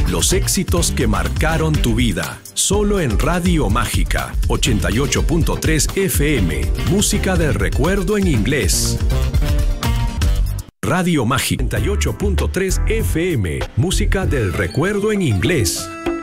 Los éxitos que marcaron tu vida. Solo en Radio Mágica 88.3 FM. Música del recuerdo en inglés. Radio Mágica 88.3 FM. Música del recuerdo en inglés.